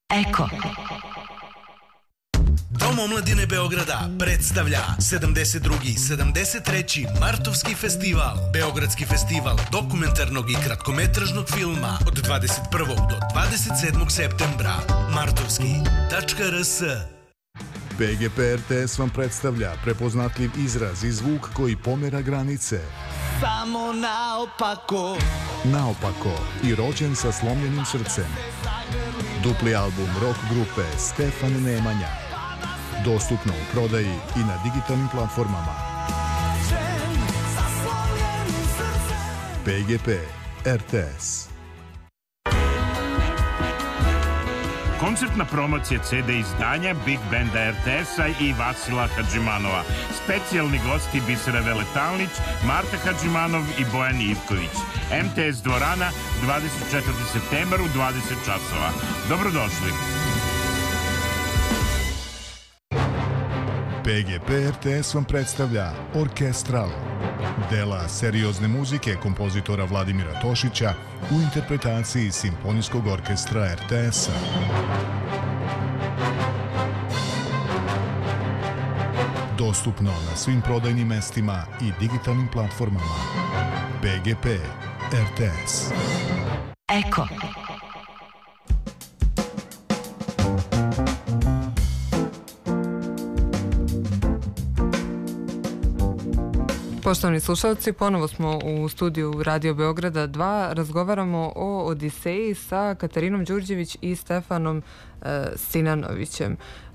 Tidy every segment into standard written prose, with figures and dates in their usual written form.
Eko. Dom omladine Beograda predstavlja 72. i 73. Martovski festival. Beogradski festival dokumentarnog i kratkometražnog filma od 21. do 27. septembra. Martovski.rs. PGP RTS vam predstavlja prepoznatljiv izraz i zvuk koji pomera granice. Samo naopako. Naopako i rođen sa slomljenim srcem. Dupli album rock grupe Stefan Nemanja. Dostupno u prodaji i na digitalnim platformama. PGP RTS. Koncertna promocija CD izdanja Big Banda RTS-a i Vasila Hadžimanova. Specijalni gosti Bisera Veletalnić, Marta Hadžimanov i Bojan Ivković. MTS dvorana 24. septembar u 20 časova. Dobrodošli. PGP RTS vam predstavlja Orkestral. Dela seriozne muzike kompozitora Vladimira Tošića u interpretaciji Simfonijskog orkestra RTS-a. Dostupno na svim prodajnim mestima i digitalnim platformama. PGP RTS. Eko. Poštovani slušalci, ponovo smo u studiju Radio Beograda 2. Razgovaramo o Odiseji sa Katarinom Đurđević i Stefanom Sinanovićem.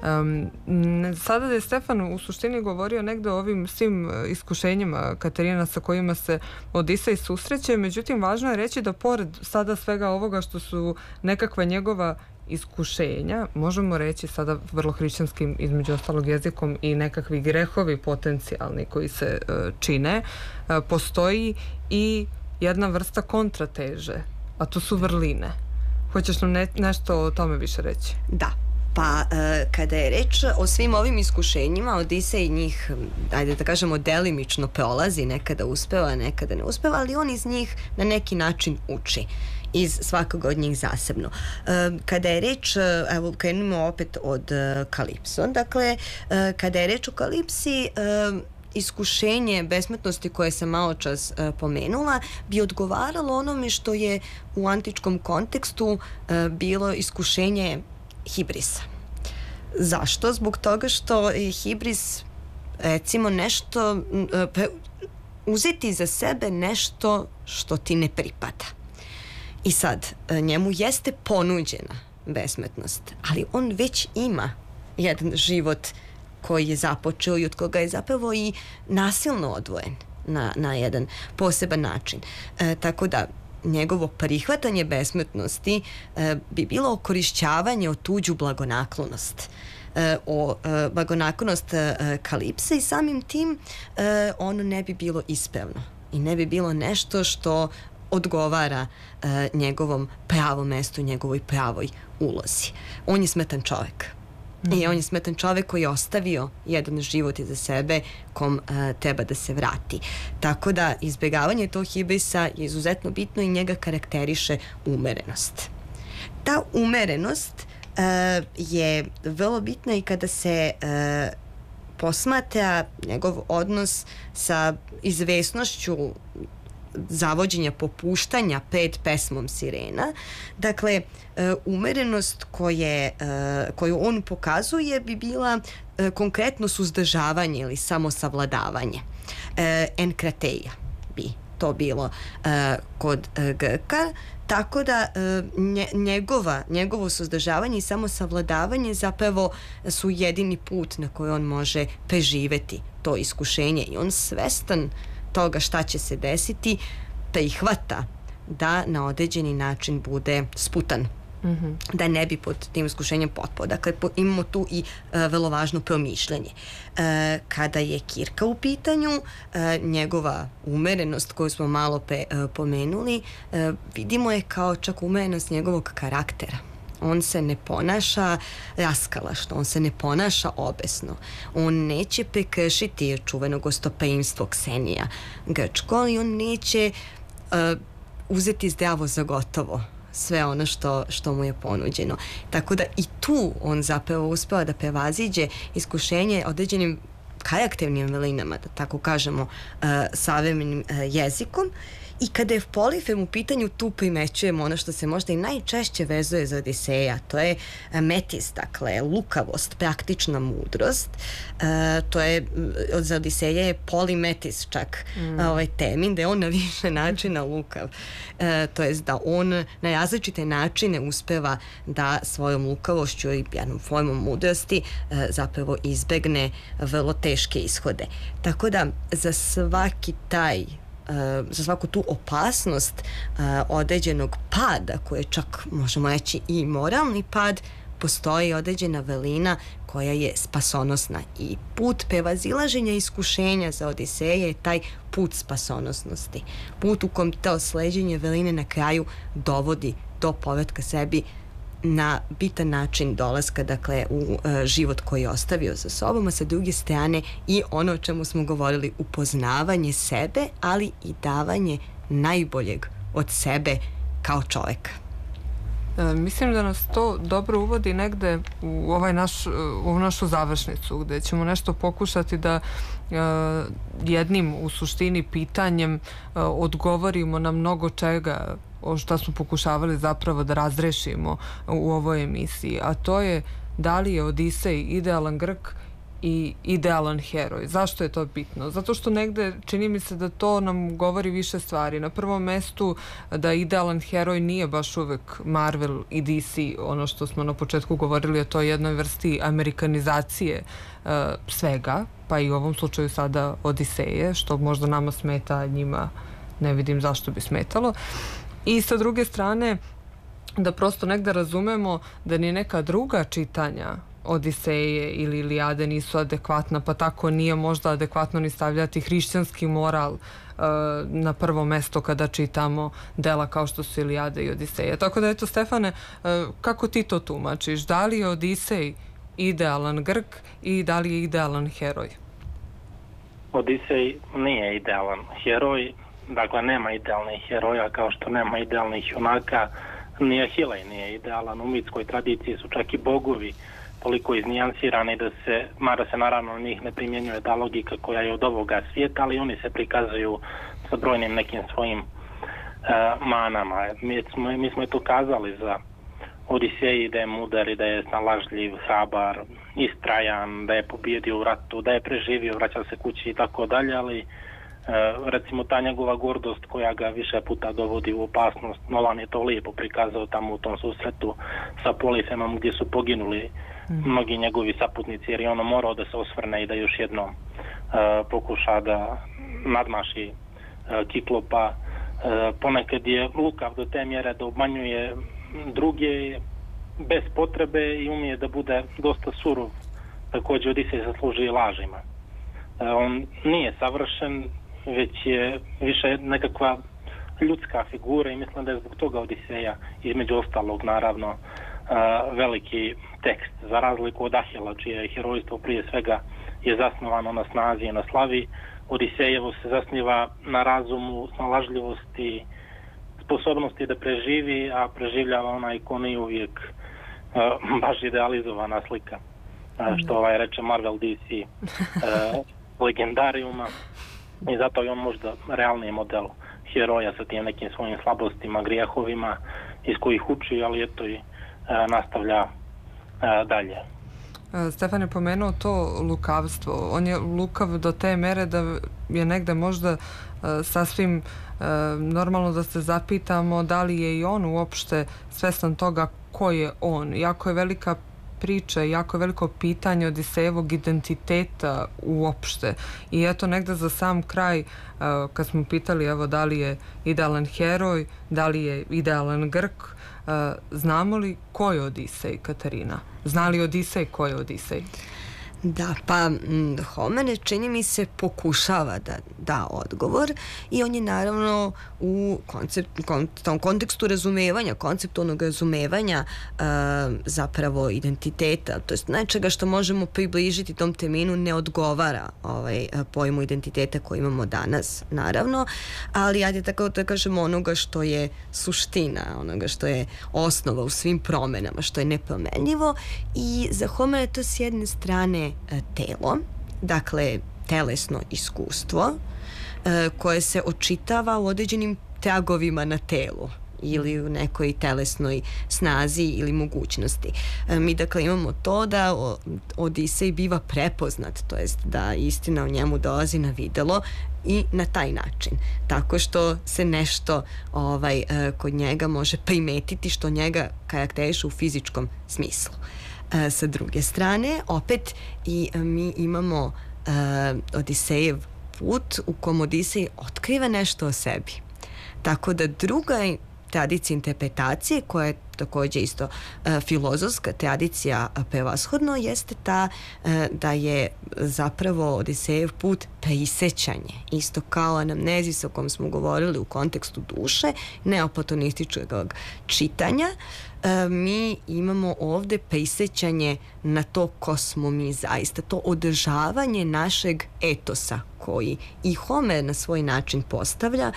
Sada je Stefan u suštini govorio negde o ovim svim iskušenjima Katarina sa kojima se Odisej susreće, međutim važno je reći da pored sada svega ovoga što su nekakva njegova iskušenja, možemo reći sada vrlo hrišćanskim između ostalog jezikom i nekakvi grehovi potencijalni koji se čine, postoji i jedna vrsta kontrateže, a to su vrline. Hoćeš nam nešto o tome više reći? Da. Pa kada je reč o svim ovim iskušenjima, Odisej njih, ajde da kažemo, delimično prolazi, nekada uspeva, nekada ne uspeva, ali on iz njih na neki način uči iz svakog od njih zasebno. Kada je reč, evo krenimo opet od Kalipso, dakle kada je reč o Kalipsi, iskušenje besmrtnosti koje sam malo čas pomenula bi odgovaralo onome što je u antičkom kontekstu bilo iskušenje hibrisa. Zašto? Zbog toga što je hibris, recimo, nešto uzeti za sebe nešto što ti ne pripada. I sad, njemu jeste ponuđena besmrtnost, ali on već ima jedan život koji je započeo i od koga je zapravo i nasilno odvojen na jedan poseban način. Tako da njegovo prihvatanje besmrtnosti bi bilo okorišćavanje o tuđu blagonaklonost, o blagonaklonost Kalipse, i samim tim ono ne bi bilo ispravno i ne bi bilo nešto što odgovara njegovom pravom mestu, njegovoj pravoj ulozi. On je smetan čovek. I on je smetan čovek koji je ostavio jedan život iza sebe kom treba da se vrati. Tako da izbjegavanje tog hibrisa je izuzetno bitno i njega karakteriše umerenost. Ta umerenost je vrlo bitna i kada se posmatra njegov odnos sa izvesnošću zavođenja, popuštanja pred pesmom Sirena. Dakle, umerenost koju on pokazuje bi bila konkretno suzdržavanje ili samosavladavanje. Enkrateja bi to bilo kod Grka, tako da njegovo suzdržavanje i samosavladavanje zapravo su jedini put na koji on može preživeti to iskušenje, i on svestan toga šta će se desiti prihvata da na određeni način bude sputan, da ne bi pod tim iskušenjem potpao. Dakle, imamo tu i vrlo važno promišljanje. Kada je Kirka u pitanju, njegova umerenost koju smo malo pomenuli, vidimo je kao čak umerenost njegovog karaktera. On se ne ponaša raskalašno, on se ne ponaša obesno. On neće prekršiti čuveno gostoprimstvo Ksenija Grčko, ali on neće uzeti zdravo za gotovo sve ono što mu je ponuđeno. Tako da i tu on zapravo uspeva da prevaziđe iskušenje određenim karakternim velinama, da tako kažemo, savremenim jezikom. I kada je Polifem u pitanju, tu primećujemo ono što se možda i najčešće vezuje za Odiseja, to je metis, dakle, lukavost, praktična mudrost. To je, za Odiseja je polimetis čak ovaj termin, da je on na više načina lukav. To jest da on na različite načine uspeva da svojom lukavošću i jednom formom mudrosti zapravo izbegne vrlo teške ishode. Tako da za svaki za svaku tu opasnost određenog pada, koje čak možemo reći i moralni pad, postoji određena velina koja je spasonosna i put prevazilaženja iskušenja za Odiseja je taj put spasonosnosti. Put u kom to sleđenje veline na kraju dovodi do povratka sebi na bitan način dolaska, dakle, u život koji je ostavio za sobom, a sa druge strane i ono o čemu smo govorili, upoznavanje sebe, ali i davanje najboljeg od sebe kao čoveka. Mislim da nas to dobro uvodi negde u ovu našu završnicu, gde ćemo nešto pokušati da jednim u suštini pitanjem odgovorimo na mnogo čega o što smo pokušavali zapravo da razrešimo u ovoj emisiji, a to je da li je Odisej idealan Grk i idealan heroj. Zašto je to bitno? Zato što negde čini mi se da to nam govori više stvari. Na prvom mestu da idealan heroj nije baš uvek Marvel i DC, ono što smo na početku govorili o toj jednoj vrsti amerikanizacije svega, pa i u ovom slučaju sada Odiseje, što možda nama smeta, njima ne vidim zašto bi smetalo. I sa druge strane, da prosto negde razumemo da ni neka druga čitanja Odiseje ili Ilijade nisu adekvatna, pa tako nije možda adekvatno ni stavljati hrišćanski moral na prvo mesto kada čitamo dela kao što su Ilijade i Odiseje. Tako da, eto, Stefane, kako ti to tumačiš? Da li je Odisej idealan Grk i da li je idealan heroj? Odisej nije idealan heroj. Dakle, nema idealnih heroja, kao što nema idealnih junaka. Ni Ahilej nije idealan. U mitskoj tradiciji su čak i bogovi toliko iznijansirani da se, mada se naravno na njih ne primjenjuje ta logika koja je od ovoga svijeta, ali oni se prikazuju sa brojnim nekim svojim manama. Mi smo to kazali za Odiseji, da je mudar i da je snalažljiv, hrabar, istrajan, da je pobjedio u ratu, da je preživio, vraćao se kući i tako dalje, ali recimo ta njegova gordost koja ga više puta dovodi u opasnost. Nolan je to lijepo prikazao tamo u tom susretu sa Polifemom gdje su poginuli mnogi njegovi saputnici, jer je ono morao da se osvrne i da još jednom pokuša da nadmaši Kiklopa. Ponekad je lukav do te mjere da obmanjuje druge bez potrebe i umije da bude dosta surov. Također Odisej zasluži lažima. On nije savršen, već je više nekakva ljudska figura i mislim da je zbog toga Odiseja, između ostalog naravno, veliki tekst, za razliku od Ahila, čije herojstvo prije svega je zasnovano na snazi i na slavi. Odisejevo se zasniva na razumu, snalažljivosti, sposobnosti da preživi, a preživljava onaj ko nije uvijek baš idealizovana slika, što reče Marvel DC legendarijuma, i zato je on možda realniji model heroja sa tim nekim svojim slabostima, grijehovima iz kojih uči, ali eto i nastavlja dalje. Stefan je pomenuo to lukavstvo. On je lukav do te mere da je negde možda sasvim normalno da se zapitamo da li je i on uopšte svestan toga ko je on. Jako je velika priča, jako je veliko pitanje Odisejevog identiteta uopšte. I eto, negde za sam kraj, kad smo pitali evo da li je idealan heroj, da li je idealan Grk, znamo li ko je Odisej, Katarina? Zna li Odisej ko je Odisej? Da, pa Homer čini mi se pokušava da da odgovor i on je naravno u tom kontekstu razumevanja, konceptualnog razumevanja zapravo identiteta, to jest nečega što možemo približiti tom terminu ne odgovara pojmu identiteta koji imamo danas, naravno, ali ajde tako da kažemo onoga što je suština, onoga što je osnova u svim promenama, što je nepromenljivo i za Homera je to s jedne strane telo, dakle telesno iskustvo koje se očitava u određenim tragovima na telu ili u nekoj telesnoj snazi ili mogućnosti. Mi dakle imamo to da Odisej biva prepoznat, to jest da istina o njemu dolazi na videlo i na taj način, tako što se nešto kod njega može primetiti što njega karakteriše u fizičkom smislu. Sa druge strane, opet i mi imamo Odisejev put u kom Odisej otkriva nešto o sebi. Tako da druga tradicija interpretacije, koja je također isto filozofska tradicija prevashodno, jeste ta da je zapravo Odisejev put prisećanje, isto kao anamnezis o kom smo govorili u kontekstu duše, neoplatonističkog čitanja. Mi imamo ovde prisećanje na to ko smo mi zaista, to održavanje našeg etosa koji i Homer na svoj način postavlja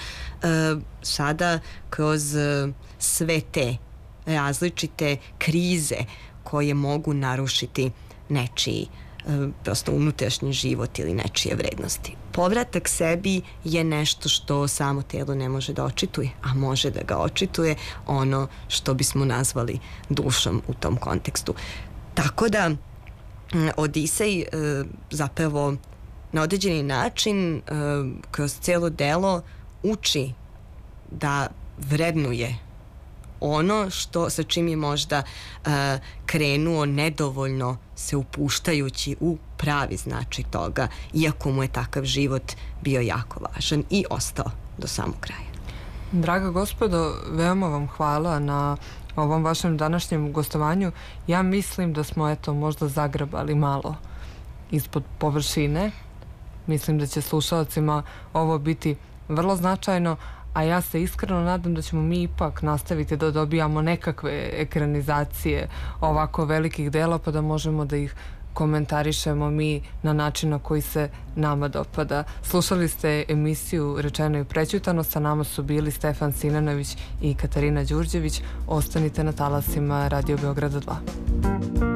sada kroz sve te različite krize koje mogu narušiti nečiji prosto unutrašnji život ili nečije vrednosti. Povratak sebi je nešto što samo telo ne može da očituje, a može da ga očituje ono što bismo nazvali dušom u tom kontekstu. Tako da Odisej zapravo na određeni način kroz cijelo delo uči da vrednuje ono što sa čim je možda krenuo nedovoljno se upuštajući u pravi značaj toga, iako mu je takav život bio jako važan i ostao do samog kraja. Draga gospodo, veoma vam hvala na ovom vašem današnjem gostovanju. Ja mislim da smo možda zagrabali malo ispod površine. Mislim da će slušalcima ovo biti vrlo značajno, a ja se iskreno nadam da ćemo mi ipak nastaviti da dobijamo nekakve ekranizacije ovako velikih dela, pa da možemo da ih komentarišemo mi na način na koji se nama dopada. Slušali ste emisiju Rečeno i prećutano, sa nama su bili Stefan Sinanović i Katarina Đurđević. Ostanite na talasima Radio Beograda 2.